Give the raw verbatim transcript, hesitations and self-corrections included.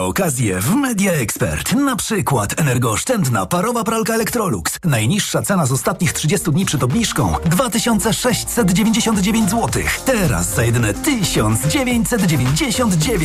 Okazje w Media Expert. Na przykład energooszczędna parowa pralka Electrolux. Najniższa cena z ostatnich trzydziestu dni przed obniżką dwa tysiące sześćset dziewięćdziesiąt dziewięć złotych. Teraz za jedyne tysiąc dziewięćset dziewięćdziesiąt dziewięć.